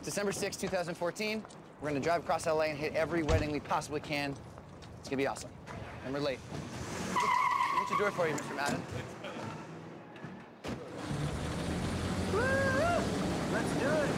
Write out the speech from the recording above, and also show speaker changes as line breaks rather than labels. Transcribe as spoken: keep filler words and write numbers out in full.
December sixth, two thousand fourteen. We're gonna drive across L A and hit every wedding we possibly can. It's gonna be awesome. And we're late. What you do it for you, Mister Madden? Woo! Let's do it.